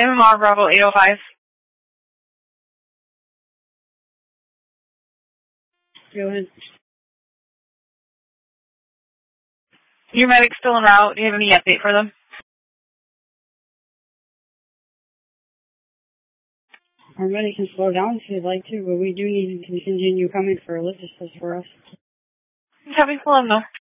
MMR Bravo 805. Go ahead. Your medic's still en route. Do you have any update for them? Our medic can slow down if you'd like to, but we do need to continue coming for a lift assist for us. Copy, let them know.